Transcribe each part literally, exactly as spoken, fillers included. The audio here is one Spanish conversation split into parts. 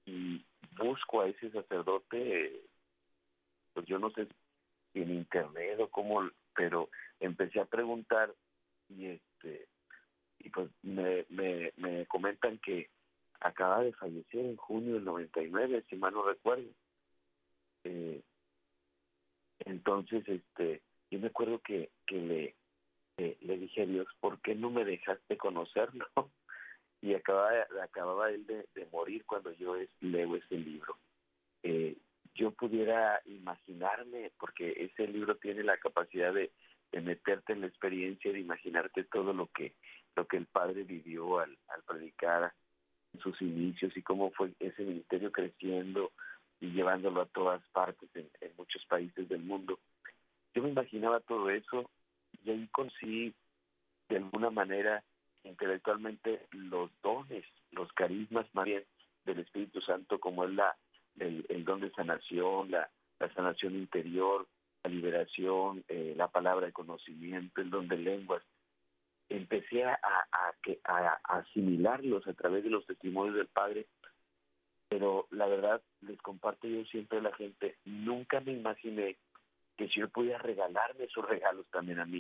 y busco a ese sacerdote, pues yo no sé si en internet o cómo, pero empecé a preguntar y este y pues me, me, me comentan que acaba de fallecer en junio del noventa y nueve, si mal no recuerdo. Eh, entonces, este, yo me acuerdo que, que le, eh, le dije a Dios, ¿por qué no me dejaste conocerlo? Y acababa, acababa él de, de morir cuando yo es, leo ese libro. Eh, yo pudiera imaginarme, porque ese libro tiene la capacidad de, de meterte en la experiencia, de imaginarte todo lo que lo que el padre vivió al, al predicar en sus inicios y cómo fue ese ministerio creciendo y llevándolo a todas partes en, en muchos países del mundo. Yo me imaginaba todo eso y ahí conocí de alguna manera intelectualmente los dones, los carismas más bien del Espíritu Santo, como es la el, el don de sanación, la, la sanación interior, la liberación, eh, la palabra de conocimiento, el don de lenguas. Empecé a, a, a, a asimilarlos a través de los testimonios del Padre, pero la verdad, les comparto yo siempre a la gente, nunca me imaginé que si yo podía regalarme esos regalos también a mí.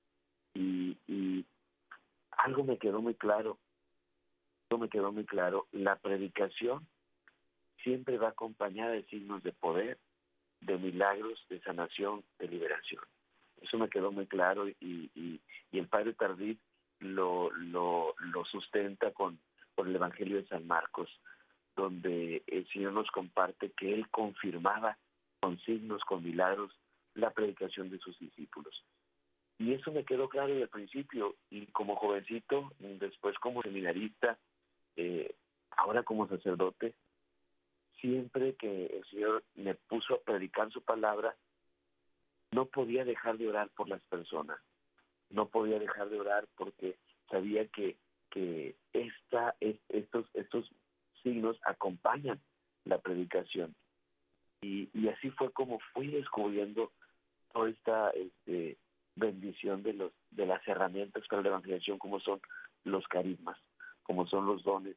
Y, y algo me quedó muy claro, algo me quedó muy claro, la predicación siempre va acompañada de signos de poder, de milagros, de sanación, de liberación. Eso me quedó muy claro y, y, y el padre Tardif lo, lo, lo sustenta con, con el Evangelio de San Marcos, donde el Señor nos comparte que Él confirmaba con signos, con milagros, la predicación de sus discípulos. Y eso me quedó claro desde el principio, y como jovencito, después como seminarista, eh, ahora como sacerdote, siempre que el Señor me puso a predicar su palabra, no podía dejar de orar por las personas, no podía dejar de orar porque sabía que, que esta, es, estos, estos signos acompañan la predicación. Y, y así fue como fui descubriendo toda esta este, bendición de los de las herramientas para la evangelización, como son los carismas, como son los dones.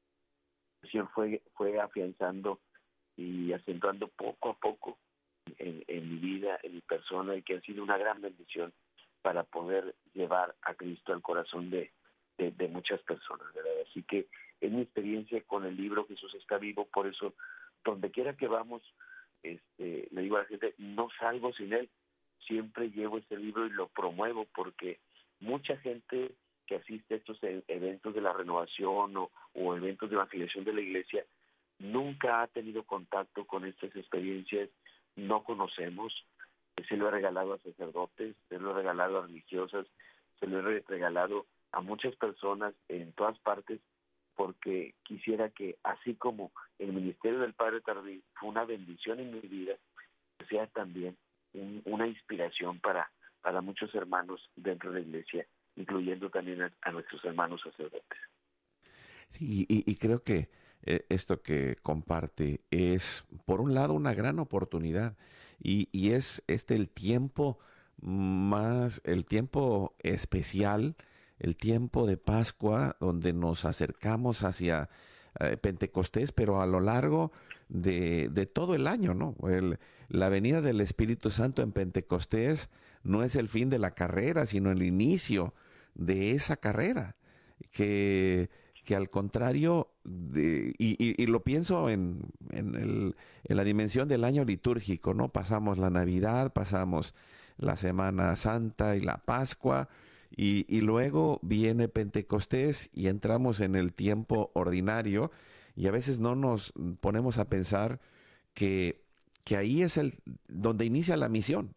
El Señor fue, fue afianzando y acentuando poco a poco en, en mi vida, en mi persona, y que ha sido una gran bendición para poder llevar a Cristo al corazón de, de, de muchas personas, ¿verdad? Así que es mi experiencia con el libro Jesús está vivo, por eso donde quiera que vamos, este, le digo a la gente, no salgo sin él, siempre llevo este libro y lo promuevo, porque mucha gente que asiste a estos eventos de la renovación o, o eventos de evangelización de la iglesia nunca ha tenido contacto con estas experiencias, no conocemos. Se lo he regalado a sacerdotes, se lo he regalado a religiosas, se lo he regalado a muchas personas en todas partes, porque quisiera que, así como el ministerio del Padre Tardif fue una bendición en mi vida, sea también un, una inspiración para, para muchos hermanos dentro de la iglesia, incluyendo también a, a nuestros hermanos sacerdotes. Sí, y, y creo que eh, esto que comparte es, por un lado, una gran oportunidad, y, y es este el tiempo más, el tiempo especial, el tiempo de Pascua, donde nos acercamos hacia eh, Pentecostés, pero a lo largo de, de todo el año, ¿no? El, la venida del Espíritu Santo en Pentecostés no es el fin de la carrera, sino el inicio de esa carrera, que que al contrario, de, y, y, y lo pienso en, en, el, en la dimensión del año litúrgico, ¿no? Pasamos la Navidad, pasamos la Semana Santa y la Pascua, y, y luego viene Pentecostés y entramos en el tiempo ordinario, y a veces no nos ponemos a pensar que, que ahí es el donde inicia la misión,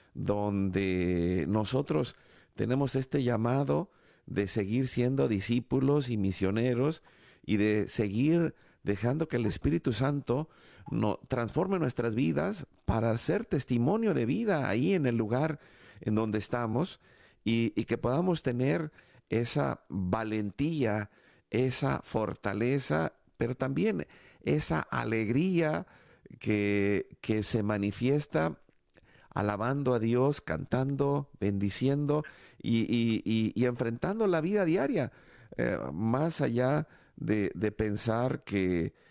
donde nosotros tenemos este llamado de seguir siendo discípulos y misioneros y de seguir dejando que el Espíritu Santo no, transforme nuestras vidas para ser testimonio de vida ahí en el lugar en donde estamos, y, y que podamos tener esa valentía, esa fortaleza, pero también esa alegría que, que se manifiesta alabando a Dios, cantando, bendiciendo y, y, y, y enfrentando la vida diaria, eh, más allá de, de pensar que,